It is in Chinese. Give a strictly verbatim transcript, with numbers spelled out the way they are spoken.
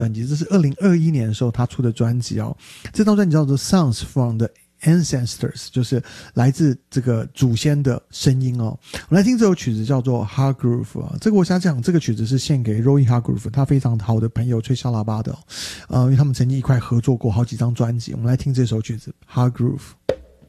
专辑，这是二零二一年的时候他出的专辑哦。这张专辑叫做 Sounds from the Ancestors， 就是来自这个祖先的声音哦。我们来听这首曲子叫做 Hargroove 啊，这个我想讲，这个曲子是献给 Roy Hargroove， 他非常好的朋友吹小喇叭的哦，呃，因为他们曾经一块合作过好几张专辑。我们来听这首曲子 Hargroove。